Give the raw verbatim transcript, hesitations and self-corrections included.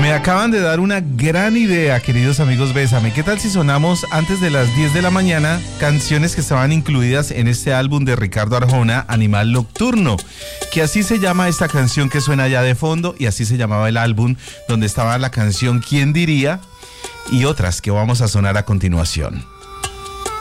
Me acaban de dar una gran idea, queridos amigos Bésame. ¿Qué tal si sonamos antes de las diez de la mañana canciones que estaban incluidas en este álbum de Ricardo Arjona, Animal Nocturno? Que así se llama esta canción que suena allá de fondo, y así se llamaba el álbum donde estaba la canción ¿Quién diría? Y otras que vamos a sonar a continuación.